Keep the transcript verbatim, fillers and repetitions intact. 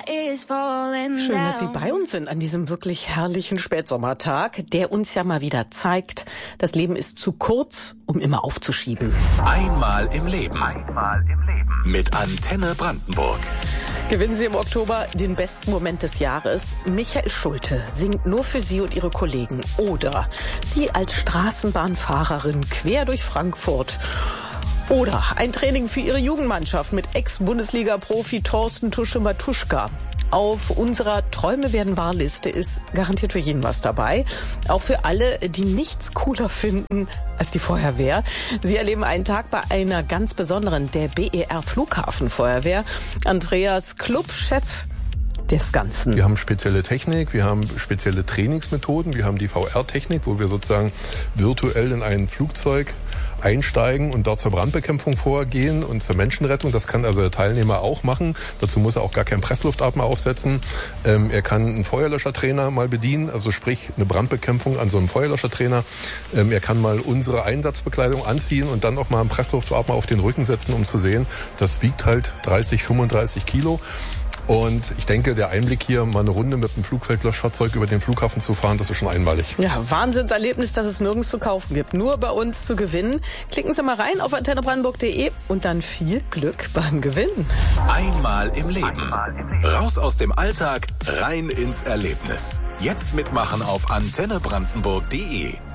Schön, dass Sie bei uns sind an diesem wirklich herrlichen Spätsommertag, der uns ja mal wieder zeigt, das Leben ist zu kurz, um immer aufzuschieben. Einmal im Leben. Einmal im Leben. Mit Antenne Brandenburg. Gewinnen Sie im Oktober den besten Moment des Jahres. Michael Schulte singt nur für Sie und Ihre Kollegen. Oder Sie als Straßenbahnfahrerin quer durch Frankfurt. Oder ein Training für Ihre Jugendmannschaft mit Ex-Bundesliga-Profi Thorsten Tusche-Matuschka. Auf unserer Träume werden wahr Liste ist garantiert für jeden was dabei. Auch für alle, die nichts cooler finden als die Feuerwehr. Sie erleben einen Tag bei einer ganz besonderen, der B E R Flughafenfeuerwehr. Andreas Klupp, Chef des Ganzen. Wir haben spezielle Technik, wir haben spezielle Trainingsmethoden, wir haben die V R-Technik, wo wir sozusagen virtuell in ein Flugzeug einsteigen und dort zur Brandbekämpfung vorgehen und zur Menschenrettung. Das kann also der Teilnehmer auch machen. Dazu muss er auch gar keinen Pressluftatmer aufsetzen. Ähm, er kann einen Feuerlöschertrainer mal bedienen, also sprich eine Brandbekämpfung an so einem Feuerlöschertrainer. Ähm, er kann mal unsere Einsatzbekleidung anziehen und dann auch mal einen Pressluftatmer auf den Rücken setzen, um zu sehen, das wiegt halt dreißig, fünfunddreißig Kilo. Und ich denke, der Einblick hier, mal eine Runde mit einem Flugfeldlöschfahrzeug über den Flughafen zu fahren, das ist schon einmalig. Ja, Wahnsinnserlebnis, das es nirgends zu kaufen gibt. Nur bei uns zu gewinnen. Klicken Sie mal rein auf antenne brandenburg punkt de und dann viel Glück beim Gewinnen. Einmal im Leben. Einmal im Leben. Raus aus dem Alltag, rein ins Erlebnis. Jetzt mitmachen auf antenne brandenburg punkt de.